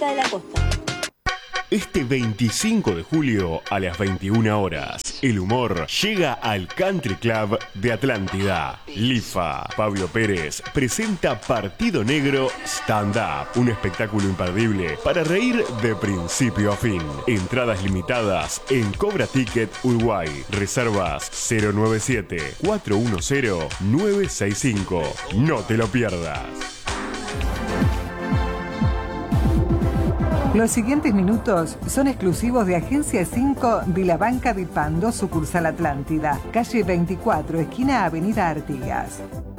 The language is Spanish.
de la costa. Este 25 de julio a las 21 horas, el humor llega al Country Club de Atlántida. Lifa, Pablo Pérez, presenta Partido Negro Stand Up, un espectáculo imperdible para reír de principio a fin. Entradas limitadas en Cobra Ticket Uruguay. Reservas 097-410-965. No te lo pierdas. Los siguientes minutos son exclusivos de Agencia 5 de la Banca de Pando, sucursal Atlántida, calle 24, esquina Avenida Artigas.